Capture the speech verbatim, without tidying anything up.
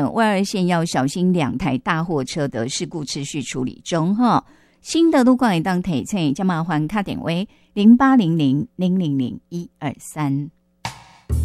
呢，外二线要小心两台大货车的事故持续处理中哈。新的路况会当提醒，就麻烦打电话零八零零零零零一二三。